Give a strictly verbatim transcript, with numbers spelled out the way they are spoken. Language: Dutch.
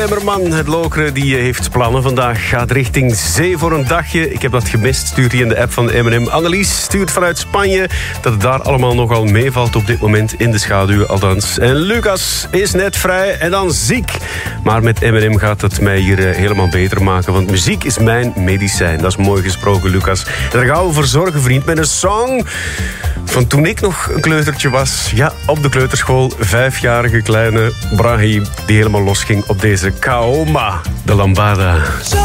Timmerman, het Lokeren, die heeft plannen vandaag. Gaat richting zee voor een dagje. Ik heb dat gemist, stuurt hij in de app van M en M. Annelies stuurt vanuit Spanje dat het daar allemaal nogal meevalt op dit moment. In de schaduw althans. En Lucas is net vrij en dan ziek. Maar met M en M gaat het mij hier helemaal beter maken. Want muziek is mijn medicijn. Dat is mooi gesproken, Lucas. En daar gaan we voor zorgen, vriend, met een song van toen ik nog een kleutertje was. Ja, op de kleuterschool. Vijfjarige kleine Brahim die helemaal losging op deze Kaoma, de lambada.